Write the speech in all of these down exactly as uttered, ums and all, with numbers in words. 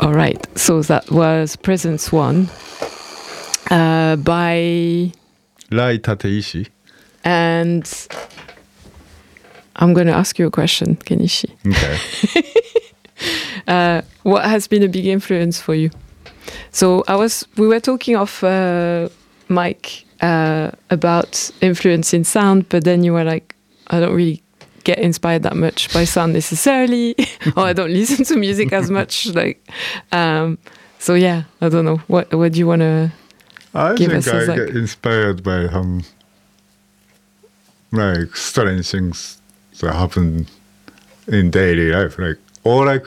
All right. So that was Presence One uh, by Rai Tateishi. And I'm going to ask you a question, Kenichi. Okay. uh, what has been a big influence for you? So I was, we were talking off uh, mic uh, about influence in sound, but then you were like, I don't really get inspired that much by sound necessarily, or I don't listen to music as much. Like, um, so yeah, I don't know. What what do you want to give think us? I as like, get inspired by some like strange things that happen in daily life, like or like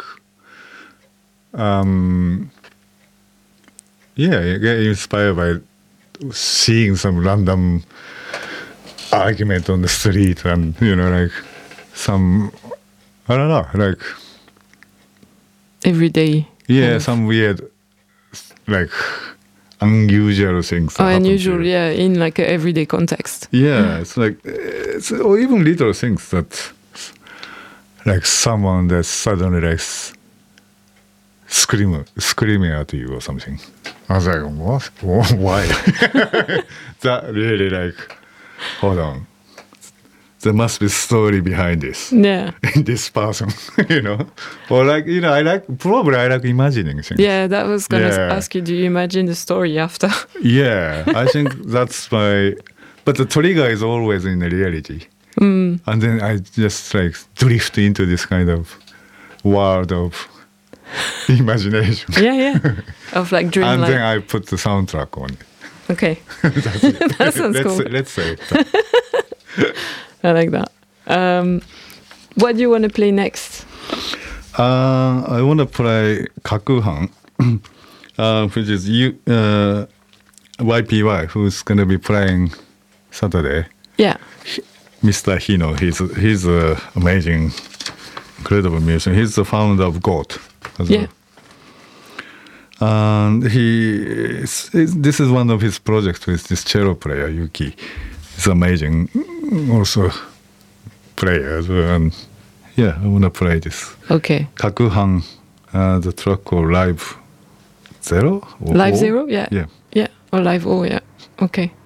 um yeah, you get inspired by seeing some random argument on the street, and you know, like some I don't know, like everyday. yeah, kind of. some weird like unusual things. that Oh, happen to unusual, you. yeah, in like a everyday context. Yeah, it's like it's or even little things that like someone that suddenly like s- scream screaming at you or something. I was like, what? Why? That really like, hold on. There must be story behind this. Yeah. In this person, you know, or like you know, I like probably I like imagining things. Yeah, that was gonna Yeah. ask you. Do you imagine the story after? Yeah, I think that's my. But the trigger is always in the reality, Mm. and then I just like drift into this kind of world of imagination. Yeah, yeah. Of like And dreamlike. then I put the soundtrack on it. Okay, That's it. that sounds let's cool. say, let's say it. I like that. Um, what do you want to play next? Uh, I want to play Kakuhan, uh, which is you, uh, Y P Y, who's going to be playing Saturday. Yeah. Mister Hino, he's he's an amazing, incredible musician. He's the founder of GOAT. as Yeah. well. And he, is, is, this is one of his projects with this cello player Yuki. He's amazing, also player as well. And yeah, I want to play this. Okay. Kakuhan, uh, the track called Live Zero. Or Live O? Zero. Yeah. Yeah. Yeah. Or Live O. Yeah. Okay.